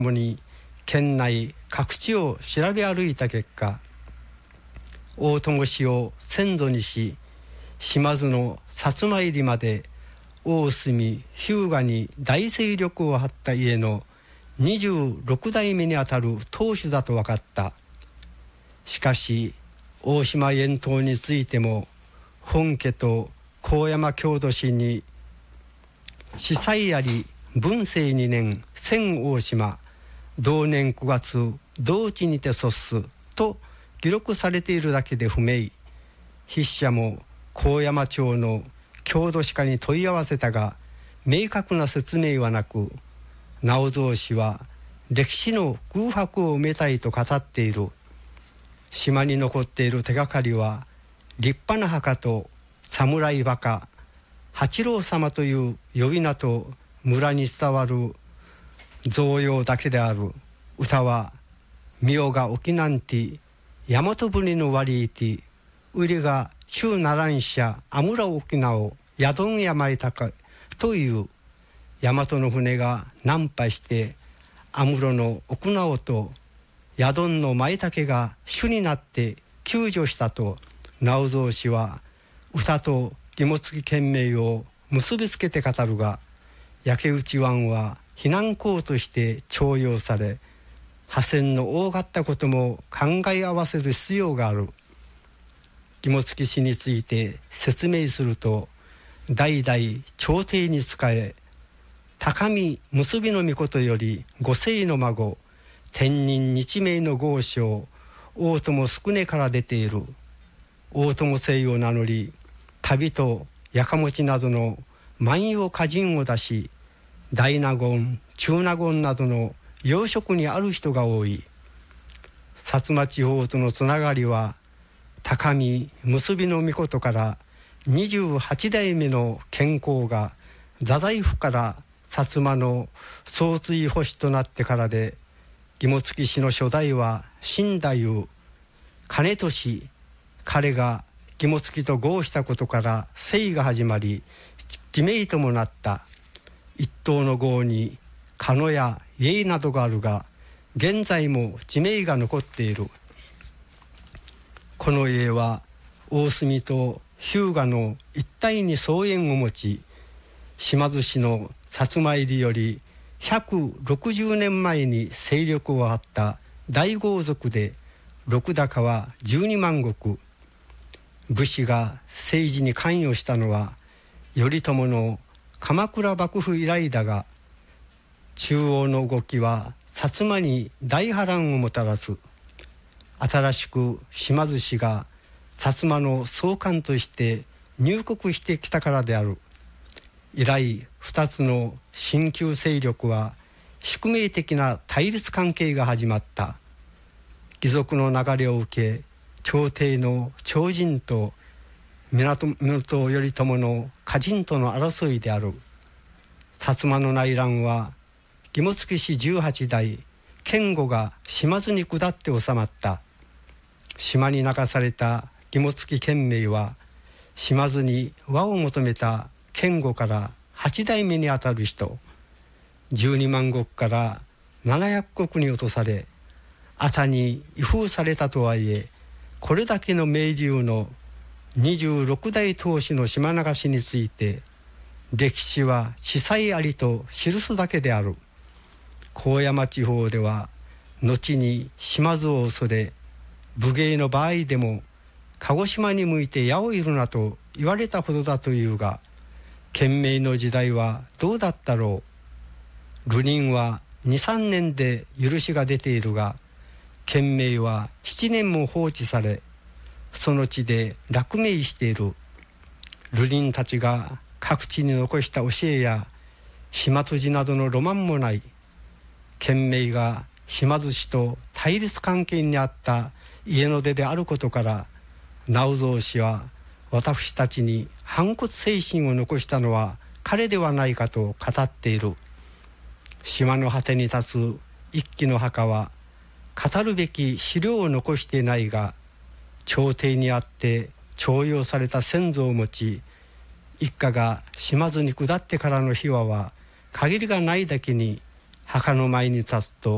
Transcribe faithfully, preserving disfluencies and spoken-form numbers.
もに県内各地を調べ歩いた結果、大友氏を先祖にし、島津の薩摩入りまで大隅日向に大勢力を張った家のにじゅうろく代目にあたる当主だと分かった。しかし大島遠島についても本家と高山郷土史に司祭あり文政にねん千大島同年くがつ同地にて卒すと記録されているだけで不明。筆者も高山町の郷土史家に問い合わせたが明確な説明はなく、直蔵氏は歴史の空白を埋めたいと語っている。島に残っている手がかりは立派な墓と侍馬鹿八郎様という呼び名と村に伝わる造謡だけである。歌は妙が沖なんて大和船の割りいて売りが中奈良社阿村沖縄宿山へ高という大和の船が難破して阿室の奥直と宿の前竹が主になって救助したと直蔵氏は歌と肝付県名を結びつけて語るが、焼け打ち湾は避難港として徴用され破船の多かったことも考え合わせる必要がある。肝付氏について説明すると、代々朝廷に仕え高見結びの御事より御世の孫天人日明の豪商大友宿根から出ている。大友姓を名乗り旅とやかもちなどの万葉歌人を出し、大納言中納言などの要職にある人が多い。薩摩地方とのつながりは高見結びの御事からにじゅうはち代目の健康が太宰府から薩摩の総追保守となってからで、肝付氏の初代は新太夫金俊、彼が肝付と合したことから姓が始まり地名ともなった。一党の号に鹿野や家などがあるが現在も地名が残っている。この家は大隅と日向の一帯に荘園を持ち、島津氏の薩摩入りよりひゃくろくじゅうねんまえに勢力を張った大豪族で、禄高はじゅうにまん石。武士が政治に関与したのは頼朝の鎌倉幕府以来だが、中央の動きは薩摩に大波乱をもたらす。新しく島津氏が薩摩の総監として入国してきたからである。以来二つの新旧勢力は宿命的な対立関係が始まった。貴族の流れを受け、朝廷の朝人と源頼朝の家人との争いである。薩摩の内乱は肝付氏じゅうはち代健吾が島津に下って収まった。島に流された肝付県名は島津に和を求めた健吾からはち代目にあたる人、じゅうにまん石からななひゃく石に落とされ熱海に移封されたとはいえ、これだけの名流のにじゅうろく代当主の島流しについて歴史は司祭ありと記すだけである。高山地方では後に島津を恐れ、武芸の場合でも鹿児島に向いて矢を射るなと言われたほどだというが、県名の時代はどうだったろう。流人はにさんねんで許しが出ているが、県名はななねんも放置され、その地で落命している。流人たちが各地に残した教えや島筋などのロマンもない。県名が島津氏と対立関係にあった家の出であることから、直蔵氏は私たちに反骨精神を残したのは彼ではないかと語っている。島の果てに立つ一揆の墓は語るべき資料を残していないが、朝廷にあって徴用された先祖を持ち、一家が島津に下ってからの秘話は限りがないだけに、墓の前に立つと